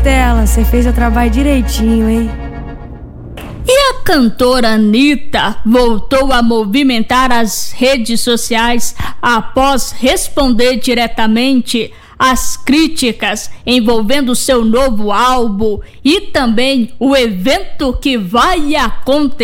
Estela, você fez o trabalho direitinho, hein? E a cantora Anitta voltou a movimentar as redes sociais após responder diretamente às críticas envolvendo seu novo álbum e também o evento que vai acontecer